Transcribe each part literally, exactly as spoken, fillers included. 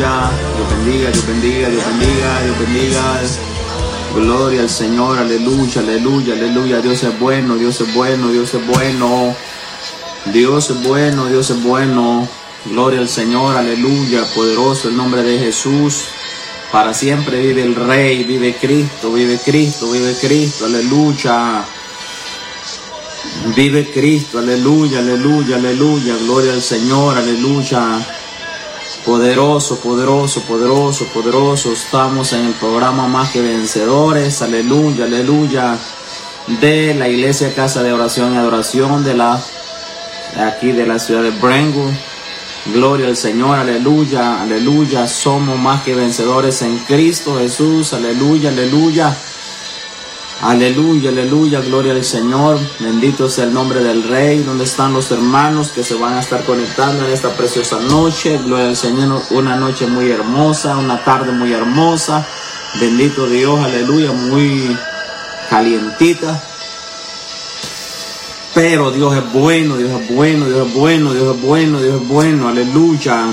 aleluya. Dios bendiga, Dios bendiga, Dios bendiga, Dios bendiga. Gloria al Señor, aleluya, aleluya, aleluya. Dios es bueno, Dios es bueno, Dios es bueno. Dios es bueno, Dios es bueno. Gloria al Señor, aleluya. Poderoso el nombre de Jesús. Para siempre vive el Rey, vive Cristo, vive Cristo, vive Cristo, aleluya. Vive Cristo, aleluya, aleluya, aleluya. Gloria al Señor, aleluya. Poderoso, poderoso, poderoso, poderoso. Estamos en el programa Más que Vencedores, aleluya, aleluya. De la Iglesia Casa de Oración y Adoración de la de aquí de la ciudad de Brentwood. Gloria al Señor, aleluya, aleluya. Somos más que vencedores en Cristo Jesús, aleluya, aleluya. Aleluya, aleluya, gloria al Señor. Bendito sea el nombre del Rey. ¿Dónde están los hermanos que se van a estar conectando en esta preciosa noche? Gloria al Señor, una noche muy hermosa, una tarde muy hermosa. Bendito Dios, aleluya, muy calientita. Pero Dios es bueno, Dios es bueno, Dios es bueno, Dios es bueno, Dios es bueno, aleluya.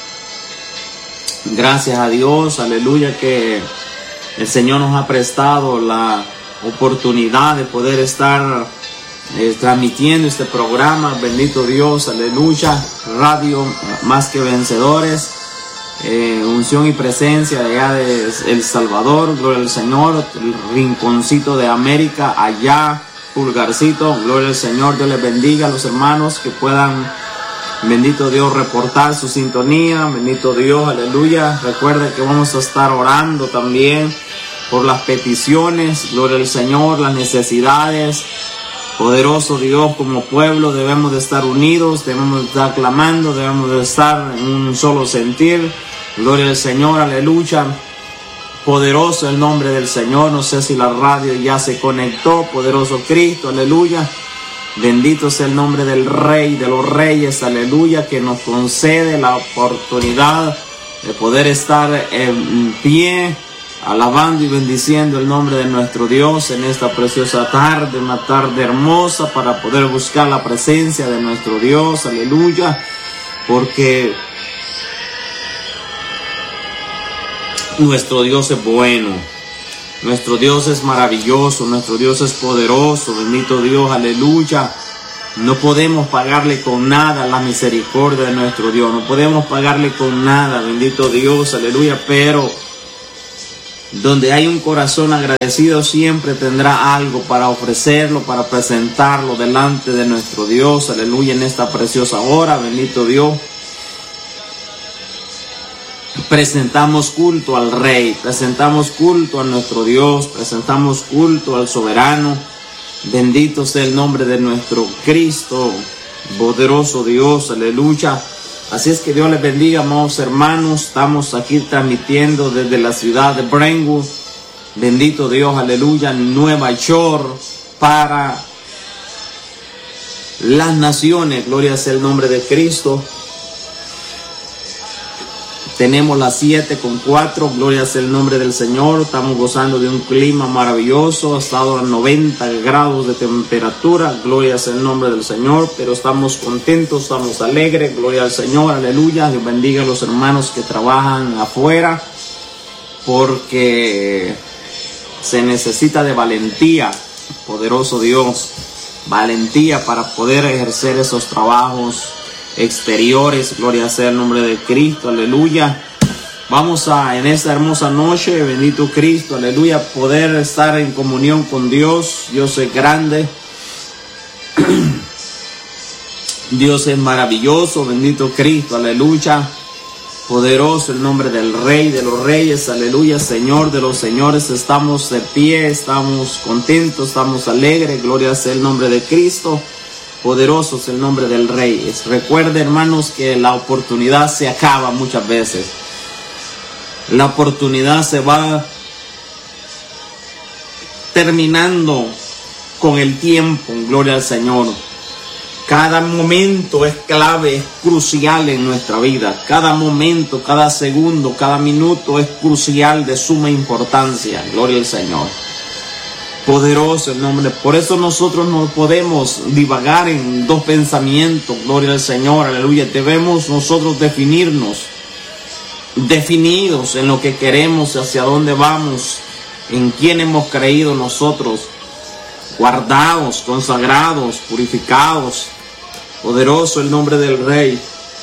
Gracias a Dios, aleluya, que el Señor nos ha prestado la oportunidad de poder estar eh, transmitiendo este programa. Bendito Dios, aleluya. Radio Más que Vencedores, eh, unción y presencia de allá de El Salvador, gloria al Señor. El rinconcito de América, allá, Pulgarcito, gloria al Señor. Dios les bendiga a los hermanos que puedan, bendito Dios, reportar su sintonía. Bendito Dios, aleluya. Recuerden que vamos a estar orando también por las peticiones, gloria al Señor, las necesidades. Poderoso Dios, como pueblo debemos de estar unidos, debemos de estar clamando, debemos de estar en un solo sentir. Gloria al Señor, aleluya. Poderoso el nombre del Señor. No sé si la radio ya se conectó. Poderoso Cristo, aleluya. Bendito sea el nombre del Rey de los Reyes, aleluya, que nos concede la oportunidad de poder estar en pie, alabando y bendiciendo el nombre de nuestro Dios en esta preciosa tarde, una tarde hermosa para poder buscar la presencia de nuestro Dios, aleluya, porque nuestro Dios es bueno, nuestro Dios es maravilloso, nuestro Dios es poderoso, bendito Dios, aleluya. No podemos pagarle con nada la misericordia de nuestro Dios, no podemos pagarle con nada, bendito Dios, aleluya, pero donde hay un corazón agradecido siempre tendrá algo para ofrecerlo, para presentarlo delante de nuestro Dios, aleluya, en esta preciosa hora, bendito Dios. Presentamos culto al Rey, presentamos culto a nuestro Dios, presentamos culto al soberano. Bendito sea el nombre de nuestro Cristo, poderoso Dios, aleluya. Así es que Dios les bendiga, amados hermanos. Estamos aquí transmitiendo desde la ciudad de Brentwood. Bendito Dios, aleluya, Nueva York, para las naciones. Gloria sea el nombre de Cristo. Tenemos las siete con cuatro, gloria sea el nombre del Señor. Estamos gozando de un clima maravilloso, ha estado a noventa grados de temperatura, gloria sea el nombre del Señor. Pero estamos contentos, estamos alegres, gloria al Señor, aleluya. Dios bendiga a los hermanos que trabajan afuera, porque se necesita de valentía, poderoso Dios, valentía para poder ejercer esos trabajos exteriores, gloria sea el nombre de Cristo, aleluya. Vamos a, en esta hermosa noche, bendito Cristo, aleluya, poder estar en comunión con Dios. Dios es grande, Dios es maravilloso, bendito Cristo, aleluya. Poderoso el nombre del Rey de los Reyes, aleluya, Señor de los Señores. Estamos de pie, estamos contentos, estamos alegres, gloria sea el nombre de Cristo. Poderoso es el nombre del Rey. Recuerde, hermanos, que la oportunidad se acaba muchas veces. La oportunidad se va terminando con el tiempo. Gloria al Señor. Cada momento es clave, es crucial en nuestra vida. Cada momento, cada segundo, cada minuto es crucial, de suma importancia. Gloria al Señor. Poderoso el nombre. Por eso nosotros no podemos divagar en dos pensamientos. Gloria al Señor, aleluya. Debemos nosotros definirnos. definidos en lo que queremos, hacia dónde vamos, en quién hemos creído nosotros, guardados, consagrados, purificados. Poderoso el nombre del Rey.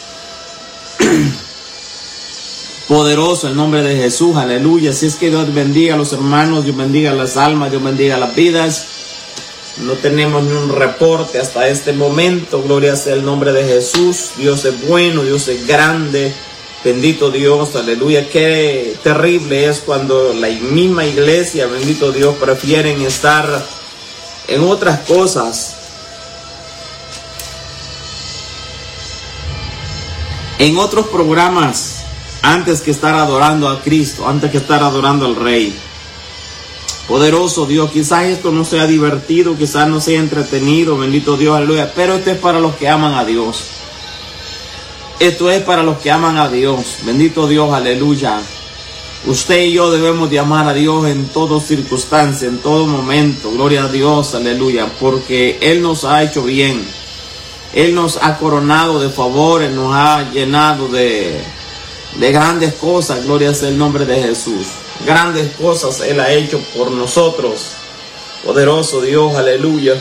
Poderoso el nombre de Jesús, aleluya. Así es que Dios bendiga a los hermanos, Dios bendiga las almas, Dios bendiga las vidas. No tenemos ni un reporte hasta este momento, gloria sea el nombre de Jesús. Dios es bueno, Dios es grande, bendito Dios, aleluya. Qué terrible es cuando la misma iglesia, bendito Dios, prefieren estar en otras cosas, en otros programas, antes que estar adorando a Cristo, antes que estar adorando al Rey. Poderoso Dios, quizás esto no sea divertido, quizás no sea entretenido, bendito Dios, aleluya, pero esto es para los que aman a Dios. Esto es para los que aman a Dios, bendito Dios, aleluya. Usted y yo debemos de amar a Dios en toda circunstancia, en todo momento, gloria a Dios, aleluya, porque Él nos ha hecho bien. Él nos ha coronado de favores, nos ha llenado de, de grandes cosas, gloria sea el nombre de Jesús. Grandes cosas Él ha hecho por nosotros. Poderoso Dios, aleluya.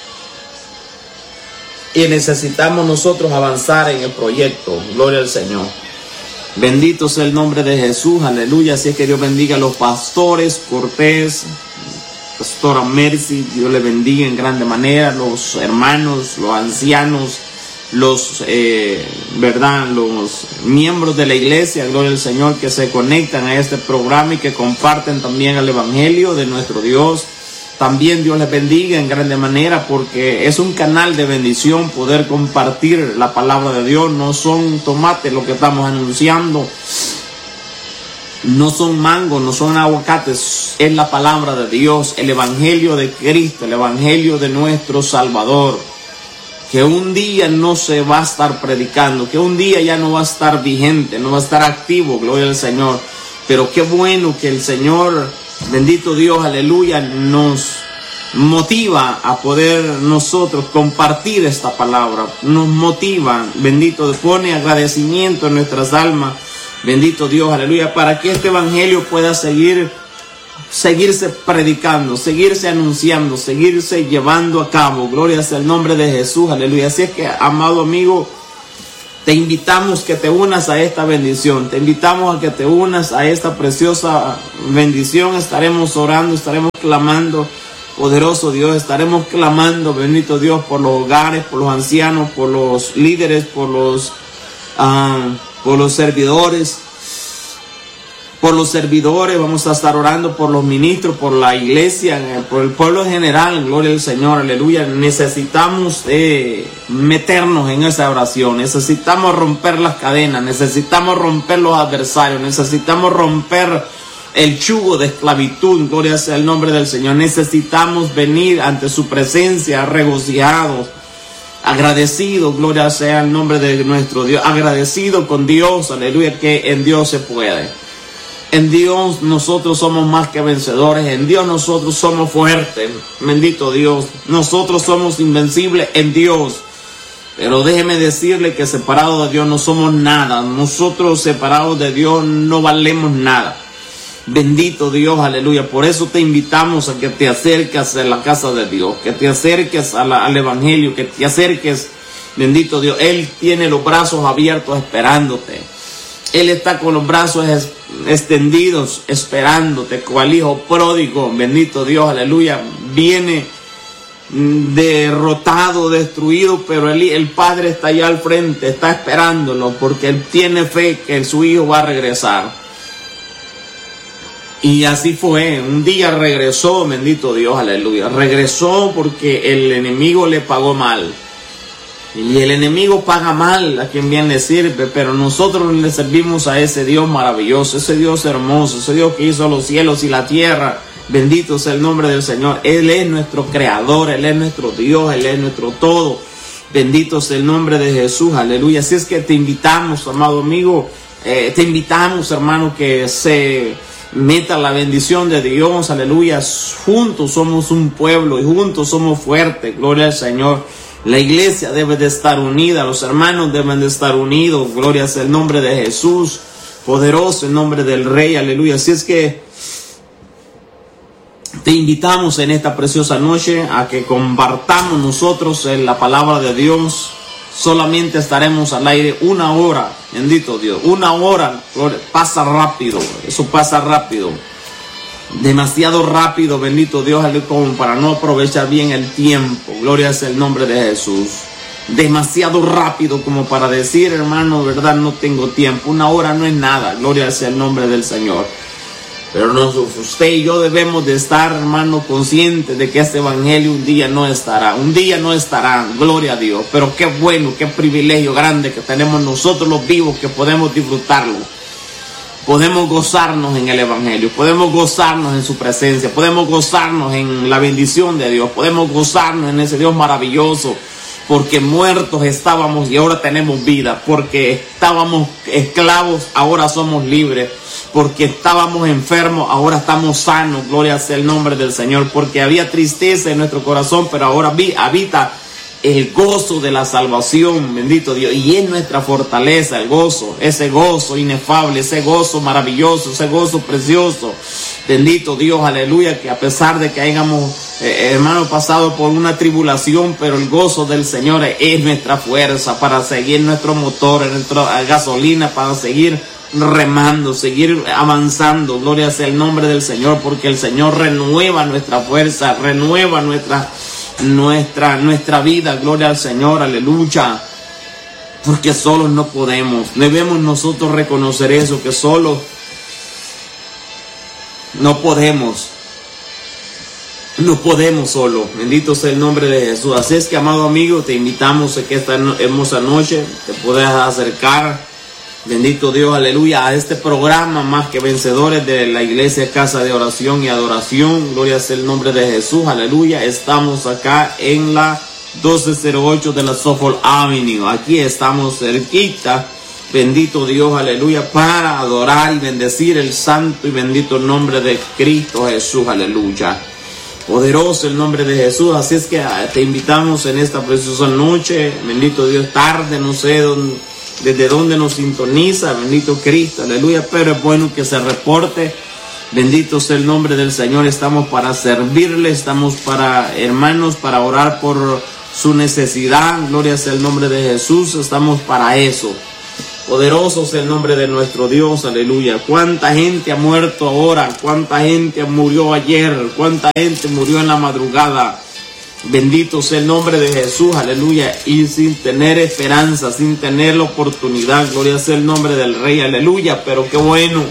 Y necesitamos nosotros avanzar en el proyecto, gloria al Señor. Bendito sea el nombre de Jesús, aleluya. Así es que Dios bendiga a los pastores, Cortés, Pastora Mercy, Dios le bendiga en grande manera, los hermanos, los ancianos, los, eh, verdad, los miembros de la iglesia, gloria al Señor, que se conectan a este programa y que comparten también el evangelio de nuestro Dios. También Dios les bendiga en grande manera, porque es un canal de bendición poder compartir la palabra de Dios. No son tomates lo que estamos anunciando, no son mangos, no son aguacates, es la palabra de Dios, el evangelio de Cristo, el evangelio de nuestro Salvador, que un día no se va a estar predicando, que un día ya no va a estar vigente, no va a estar activo, gloria al Señor. Pero qué bueno que el Señor, bendito Dios, aleluya, nos motiva a poder nosotros compartir esta palabra, nos motiva, bendito, pone agradecimiento en nuestras almas, bendito Dios, aleluya, para que este evangelio pueda seguir, seguirse predicando, seguirse anunciando, seguirse llevando a cabo. Gloria sea el nombre de Jesús, aleluya. Así es que, amado amigo, te invitamos que te unas a esta bendición, te invitamos a que te unas a esta preciosa bendición. Estaremos orando, estaremos clamando, poderoso Dios, estaremos clamando, bendito Dios, por los hogares, por los ancianos, por los líderes, por los uh, por los servidores, por los servidores, vamos a estar orando por los ministros, por la iglesia, por el pueblo en general, gloria al Señor, aleluya. Necesitamos eh, meternos en esa oración, necesitamos romper las cadenas, necesitamos romper los adversarios, necesitamos romper el yugo de esclavitud, gloria sea el nombre del Señor. Necesitamos venir ante su presencia regocijados, agradecido, gloria sea el nombre de nuestro Dios, agradecido con Dios, aleluya, que en Dios se puede. En Dios nosotros somos más que vencedores, en Dios nosotros somos fuertes, bendito Dios, nosotros somos invencibles en Dios. Pero déjeme decirle que separados de Dios no somos nada, nosotros separados de Dios no valemos nada. Bendito Dios, aleluya. Por eso te invitamos a que te acerques a la casa de Dios, que te acerques a la, al evangelio, que te acerques, bendito Dios. Él tiene los brazos abiertos esperándote. Él está con los brazos es, extendidos esperándote, cual hijo pródigo, bendito Dios, aleluya. Viene derrotado, destruido, pero el, el Padre está allá al frente, está esperándolo, porque Él tiene fe que su hijo va a regresar. Y así fue, un día regresó, bendito Dios, aleluya, regresó porque el enemigo le pagó mal. Y el enemigo paga mal a quien bien le sirve, pero nosotros le servimos a ese Dios maravilloso, ese Dios hermoso, ese Dios que hizo los cielos y la tierra. Bendito sea el nombre del Señor. Él es nuestro creador, Él es nuestro Dios, Él es nuestro todo. Bendito sea el nombre de Jesús, aleluya. Así es que te invitamos, amado amigo, eh, te invitamos, hermano, que se meta la bendición de Dios, aleluya. Juntos somos un pueblo y juntos somos fuertes, gloria al Señor. La iglesia debe de estar unida, los hermanos deben de estar unidos, gloria sea el nombre de Jesús. Poderoso en nombre del Rey, aleluya. Así es que te invitamos en esta preciosa noche a que compartamos nosotros en la palabra de Dios. Solamente estaremos al aire una hora, bendito Dios, una hora, pasa rápido, eso pasa rápido, demasiado rápido, bendito Dios, como para no aprovechar bien el tiempo. Gloria sea el nombre de Jesús. Demasiado rápido como para decir, hermano, verdad, no tengo tiempo. Una hora no es nada, gloria sea el nombre del Señor. Pero no, usted y yo debemos de estar, hermano, conscientes de que este evangelio un día no estará, un día no estará, gloria a Dios. Pero qué bueno, qué privilegio grande que tenemos nosotros los vivos, que podemos disfrutarlo. Podemos gozarnos en el evangelio, podemos gozarnos en su presencia, podemos gozarnos en la bendición de Dios, podemos gozarnos en ese Dios maravilloso. Porque muertos estábamos y ahora tenemos vida. Porque estábamos esclavos, ahora somos libres. Porque estábamos enfermos, ahora estamos sanos. Gloria sea el nombre del Señor. Porque había tristeza en nuestro corazón, pero ahora habita el gozo de la salvación. Bendito Dios. Y es nuestra fortaleza, el gozo. Ese gozo inefable, ese gozo maravilloso, ese gozo precioso. Bendito Dios, aleluya, que a pesar de que hayamos, eh, hermano, pasado por una tribulación, pero el gozo del Señor es nuestra fuerza para seguir nuestro motor, nuestra gasolina, para seguir remando, seguir avanzando. Gloria sea el nombre del Señor, porque el Señor renueva nuestra fuerza, renueva nuestra, nuestra, nuestra vida. Gloria al Señor, aleluya. Porque solos no podemos. Debemos nosotros reconocer eso, que solos no podemos, no podemos solo. Bendito sea el nombre de Jesús. Así es que, amado amigo, te invitamos a que esta hermosa noche te puedas acercar, bendito Dios, aleluya, a este programa Más que Vencedores de la Iglesia Casa de Oración y Adoración. Gloria sea el nombre de Jesús, aleluya. Estamos acá en la doce cero ocho de la Suffolk Avenue. Aquí estamos cerquita, bendito Dios, aleluya, para adorar y bendecir el santo y bendito nombre de Cristo Jesús, aleluya. Poderoso el nombre de Jesús. Así es que te invitamos en esta preciosa noche, bendito Dios, tarde, no sé dónde, desde dónde nos sintoniza, bendito Cristo, aleluya, pero es bueno que se reporte. Bendito sea el nombre del Señor. Estamos para servirle, estamos para, hermanos, para orar por su necesidad. Gloria sea el nombre de Jesús, estamos para eso. Poderoso es el nombre de nuestro Dios, aleluya. Cuánta gente ha muerto ahora, cuánta gente murió ayer, cuánta gente murió en la madrugada. Bendito sea el nombre de Jesús, aleluya. Y sin tener esperanza, sin tener la oportunidad, gloria sea el nombre del Rey, aleluya. Pero qué bueno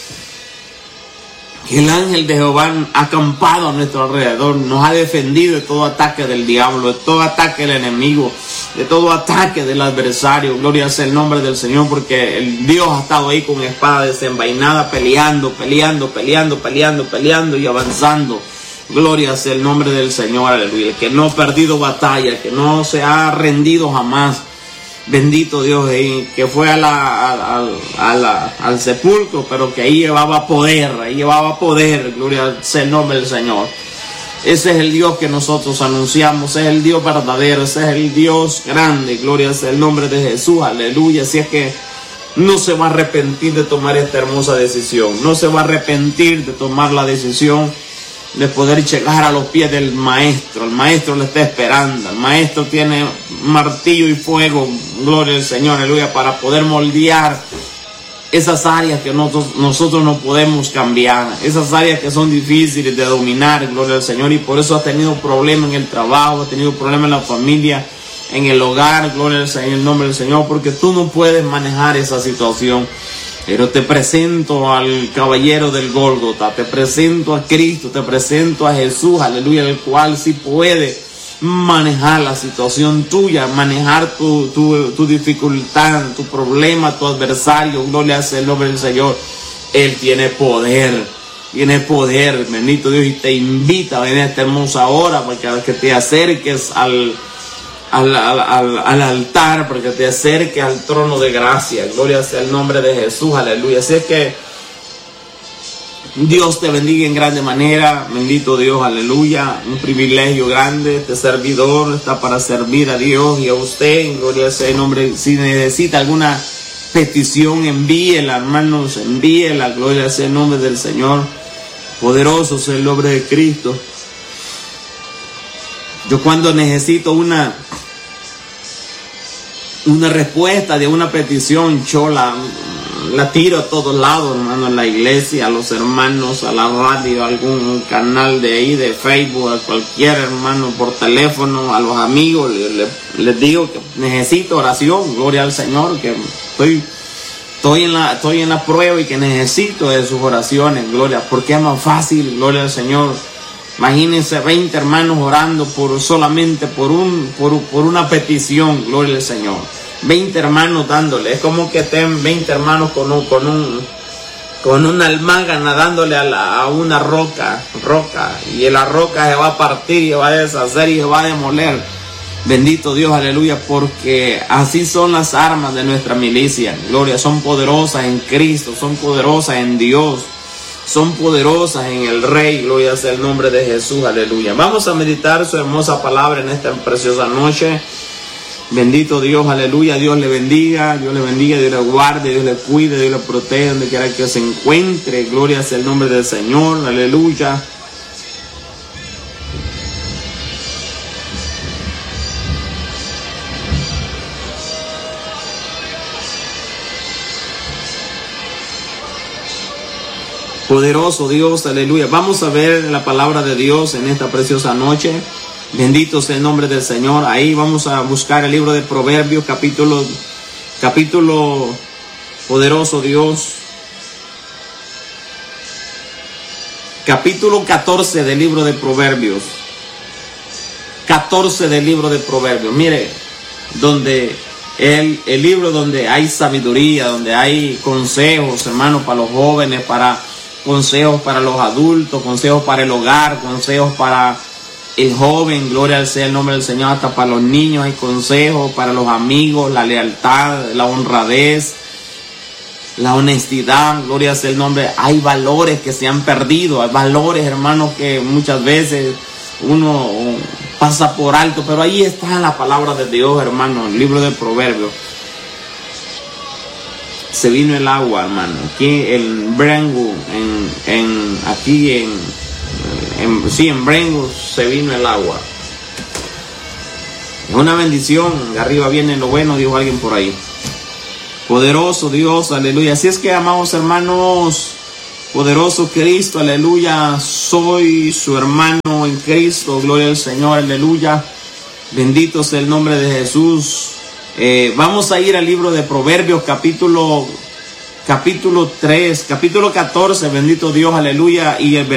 que el ángel de Jehová ha acampado a nuestro alrededor, nos ha defendido de todo ataque del diablo, de todo ataque del enemigo, de todo ataque del adversario. Gloria sea el nombre del Señor, porque el Dios ha estado ahí con espada desenvainada, peleando, peleando, peleando, peleando, peleando y avanzando. Gloria sea el nombre del Señor, aleluya. El que no ha perdido batalla, que no se ha rendido jamás. Bendito Dios, que fue a la, a, a, a la, al sepulcro, pero que ahí llevaba poder, ahí llevaba poder. Gloria sea el nombre del Señor. Ese es el Dios que nosotros anunciamos, ese es el Dios verdadero, ese es el Dios grande. Gloria sea el nombre de Jesús, aleluya. Así es que no se va a arrepentir de tomar esta hermosa decisión, no se va a arrepentir de tomar la decisión de poder llegar a los pies del Maestro. El Maestro le está esperando, el Maestro tiene martillo y fuego, gloria al Señor, aleluya, para poder moldear esas áreas que nosotros, nosotros no podemos cambiar, esas áreas que son difíciles de dominar, gloria al Señor. Y por eso has tenido problemas en el trabajo, has tenido problemas en la familia, en el hogar, gloria al Señor, en el nombre del Señor, porque tú no puedes manejar esa situación. Pero te presento al caballero del Gólgota, te presento a Cristo, te presento a Jesús, aleluya, el cual sí puede manejar la situación tuya, manejar tu, tu, tu dificultad, tu problema, tu adversario. Gloria sea el nombre del Señor. Él tiene poder, tiene poder, bendito Dios, y te invita a venir a esta hermosa hora para que te acerques al Al, al, al altar, para que te acerques al trono de gracia. Gloria sea el nombre de Jesús, aleluya. Así es que Dios te bendiga en grande manera, bendito Dios, aleluya. Un privilegio grande, este servidor está para servir a Dios y a usted. Gloria sea el nombre. Si necesita alguna petición, envíela, hermanos, envíela. Gloria sea el nombre del Señor. Poderoso sea el nombre de Cristo. Yo cuando necesito una una respuesta de una petición, yo la, la tiro a todos lados, hermano, en la iglesia, a los hermanos, a la radio, a algún canal de ahí, de Facebook, a cualquier hermano, por teléfono, a los amigos, les, les, les digo que necesito oración, gloria al Señor, que estoy, estoy, en la, estoy en la prueba y que necesito de sus oraciones, gloria, porque es más fácil, gloria al Señor. Imagínense veinte hermanos orando por solamente por un por, por una petición, gloria al Señor. veinte hermanos dándole, es como que estén veinte hermanos con un con un con una almágana dándole a, la, a una roca, roca, y la roca se va a partir y se va a deshacer y se va a demoler. Bendito Dios, aleluya, porque así son las armas de nuestra milicia, gloria, son poderosas en Cristo, son poderosas en Dios. Son poderosas en el Rey, gloria sea el nombre de Jesús, aleluya. Vamos a meditar su hermosa palabra en esta preciosa noche. Bendito Dios, aleluya. Dios le bendiga, Dios le bendiga, Dios le guarde, Dios le cuide, Dios le protege donde quiera que se encuentre. Gloria sea el nombre del Señor, aleluya. Poderoso Dios, aleluya. Vamos a ver la palabra de Dios en esta preciosa noche. Bendito sea el nombre del Señor. Ahí vamos a buscar el libro de Proverbios, capítulo, capítulo, poderoso Dios. Capítulo catorce del libro de Proverbios. catorce del libro de Proverbios. Mire, donde el, el libro donde hay sabiduría, donde hay consejos, hermanos, para los jóvenes, para consejos para los adultos, consejos para el hogar, consejos para el joven, gloria sea el nombre del Señor, hasta para los niños hay consejos, para los amigos, la lealtad, la honradez, la honestidad, gloria sea el nombre. Hay valores que se han perdido, hay valores, hermanos, que muchas veces uno pasa por alto, pero ahí está la palabra de Dios, hermano, el libro de Proverbios. Se vino el agua, hermano, aquí en Brengu, en, en, aquí en, en, sí, en Brengu se vino el agua. Es una bendición, arriba viene lo bueno, dijo alguien por ahí. Poderoso Dios, aleluya. Así es que, amados hermanos, poderoso Cristo, aleluya, soy su hermano en Cristo, gloria al Señor, aleluya. Bendito sea el nombre de Jesús. Eh, vamos a ir al libro de Proverbios, capítulo, capítulo tres, capítulo catorce, bendito Dios, aleluya, y el